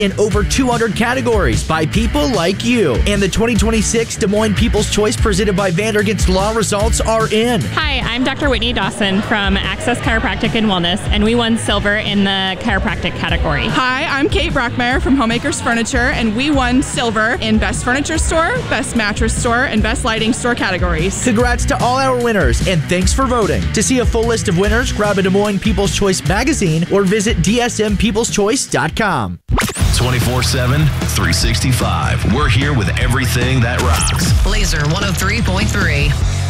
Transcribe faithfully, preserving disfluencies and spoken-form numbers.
in over two hundred categories by people like you. And the twenty twenty-six Des Moines People's Choice presented by Vandergast Law results are in. Hi, I'm Doctor Whitney Dawson from Access Chiropractic and Wellness, and we won silver in the chiropractic category. Hi, I'm Kate Brockmeyer from Homemakers Furniture, and we won silver in Best Furniture Store, Best Mattress Store, and Best Lighting Store categories. Congrats to all our winners, and thanks for voting. To see a full list of winners, grab a Des Moines People's Choice magazine or visit D S M peoples choice dot com. twenty-four seven, three sixty-five. We're here with everything that rocks. Laser one oh three point three.